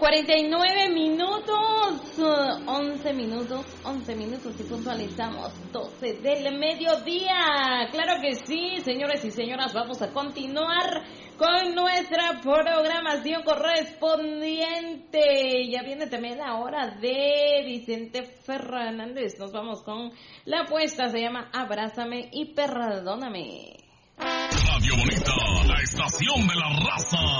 49 minutos, 11 minutos y puntualizamos 12 del mediodía. Claro que sí, señores y señoras, vamos a continuar con nuestra programación correspondiente. Ya viene también la hora de Vicente Fernández. Nos vamos con la apuesta, se llama Abrázame y Perdóname. Radio Bonita, la estación de la raza.